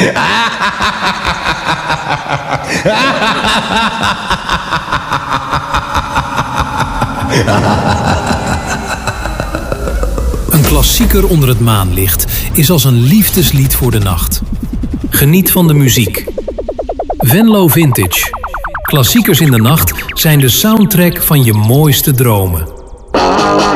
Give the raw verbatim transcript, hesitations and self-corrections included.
Een klassieker onder het maanlicht is als een liefdeslied voor de nacht. Geniet van de muziek. Venlo Vintage. Klassiekers in de nacht zijn de soundtrack van je mooiste dromen.